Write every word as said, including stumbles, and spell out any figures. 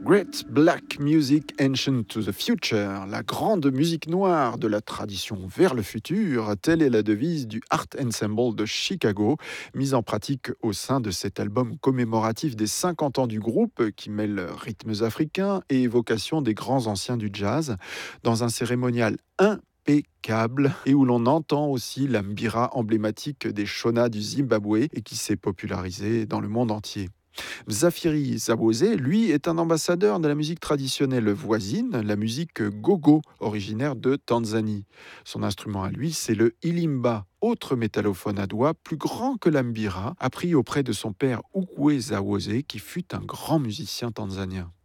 Great Black Music Ancient to the Future, la grande musique noire de la tradition vers le futur, telle est la devise du Art Ensemble de Chicago, mise en pratique au sein de cet album commémoratif des cinquante ans du groupe qui mêle rythmes africains et évocations des grands anciens du jazz, dans un cérémonial impeccable et où l'on entend aussi la mbira emblématique des Shona du Zimbabwe et qui s'est popularisée dans le monde entier. Mzafiri Zawose, lui, est un ambassadeur de la musique traditionnelle voisine, la musique gogo, originaire de Tanzanie. Son instrument à lui, c'est le ilimba, autre métallophone à doigts plus grand que l'ambira, appris auprès de son père Ukwe Zawose, qui fut un grand musicien tanzanien.